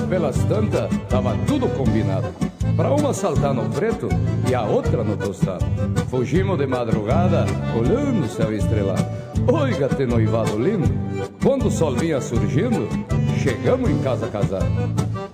pelas tantas, tava tudo combinado. Pra uma saltar no preto e a outra no tostado. Fugimos de madrugada, olhando o céu estrelado. Oiga, ter noivado lindo. Quando o sol vinha surgindo, chegamos em casa casado.